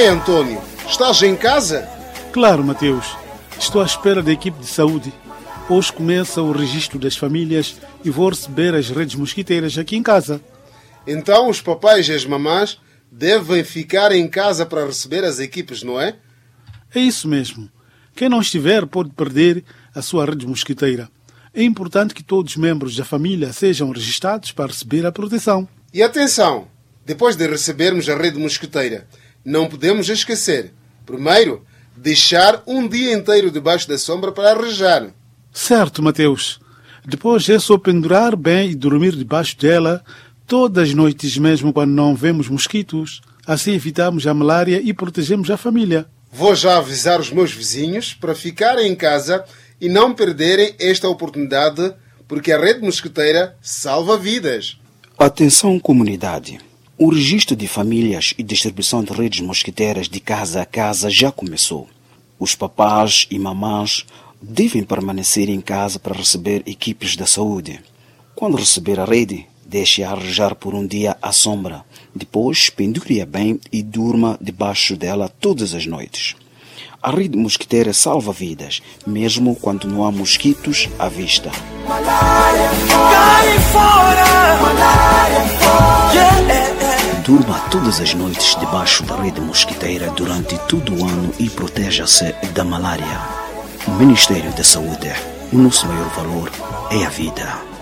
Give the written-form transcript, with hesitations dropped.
Antônio, estás em casa? Claro, Mateus. Estou à espera da equipe de saúde. Hoje começa o registro das famílias e vou receber as redes mosquiteiras aqui em casa. Então os papais e as mamãs devem ficar em casa para receber as equipes, não é? É isso mesmo. Quem não estiver pode perder a sua rede mosquiteira. É importante que todos os membros da família sejam registados para receber a proteção. E atenção, depois de recebermos a rede mosquiteira, não podemos esquecer, primeiro, deixar um dia inteiro debaixo da sombra para arejar. Certo, Mateus. Depois é só pendurar bem e dormir debaixo dela todas as noites, mesmo quando não vemos mosquitos. Assim evitamos a malária e protegemos a família. Vou já avisar os meus vizinhos para ficarem em casa e não perderem esta oportunidade, porque a rede mosquiteira salva vidas. Atenção, comunidade. O registro de famílias e distribuição de redes mosquiteiras de casa a casa já começou. Os papás e mamãs devem permanecer em casa para receber equipes da saúde. Quando receber a rede, deixe-a arejar por um dia à sombra. Depois, pendure-a bem e durma debaixo dela todas as noites. A rede mosquiteira salva vidas, mesmo quando não há mosquitos à vista. Durma todas as noites debaixo da rede mosquiteira durante todo o ano e proteja-se da malária. O Ministério da Saúde, o nosso maior valor é a vida.